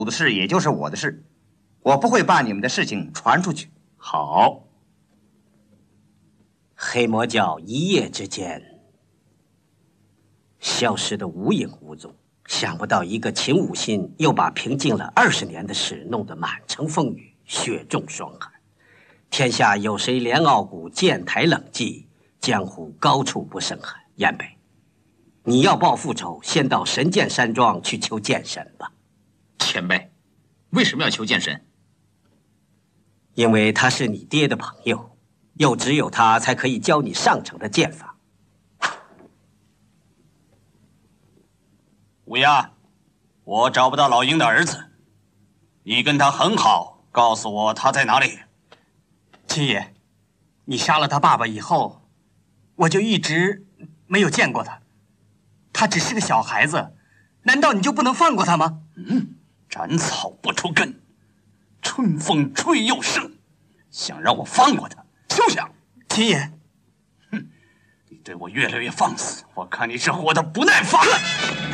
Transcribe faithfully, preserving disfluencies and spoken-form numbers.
我的事也就是我的事，我不会把你们的事情传出去。 好。 黑魔教一夜之间消失得无影无踪，想不到一个秦武信又把平静了二十年的事弄得满城风雨，血重霜寒。天下有谁怜傲骨，剑台冷寂，江湖高处不胜寒。燕北，你要报复仇，先到神剑山庄去求剑神吧。 前辈，为什么要求剑神？ 因为他是你爹的朋友，又只有他才可以教你上乘的剑法。 乌鸦，我找不到老鹰的儿子，你跟他很好，告诉我他在哪里。 秦爷，你杀了他爸爸以后，我就一直没有见过他。他只是个小孩子，难道你就不能放过他吗？ 嗯，斩草不除根，春风吹又生，想让我放过他，休想！ 秦爷， 哼，你对我越来越放肆，我看你是活得不耐烦了。